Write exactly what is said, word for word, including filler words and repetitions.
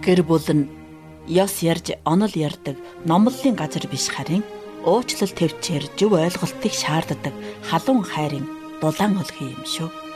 Гэр бүл нь ёс ярьж онол ярьдаг номлолын газар биш харин уучлал төвчээр зөв ойлголтыг шаарддаг халуун хайрын дулаан хөлгий юм шүү.